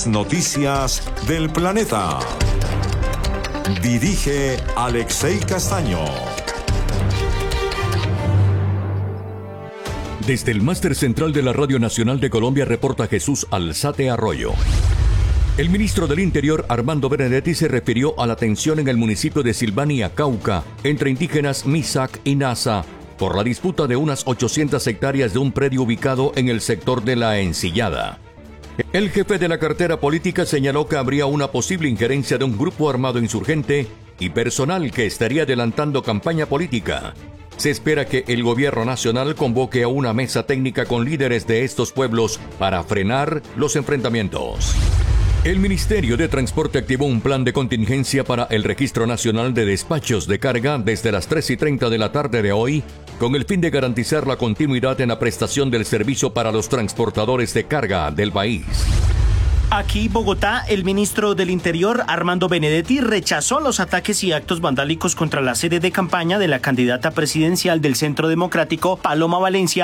las noticias del planeta. Dirige Alexei Castaño. Desde el máster central de la Radio Nacional de Colombia reporta Jesús Alzate Arroyo. El ministro del Interior, Armando Benedetti, se refirió a la tensión en el municipio de Silvania, Cauca, entre indígenas Misak y Nasa, por la disputa de unas 800 hectáreas de un predio ubicado en el sector de La Encillada. El jefe de la cartera política señaló que habría una posible injerencia de un grupo armado insurgente y personal que estaría adelantando campaña política. Se espera que el gobierno nacional convoque a una mesa técnica con líderes de estos pueblos para frenar los enfrentamientos. El Ministerio de Transporte activó un plan de contingencia para el Registro Nacional de Despachos de Carga desde las 3:30 de la tarde de hoy, con el fin de garantizar la continuidad en la prestación del servicio para los transportadores de carga del país. Aquí, Bogotá, el ministro del Interior, Armando Benedetti, rechazó los ataques y actos vandálicos contra la sede de campaña de la candidata presidencial del Centro Democrático, Paloma Valencia,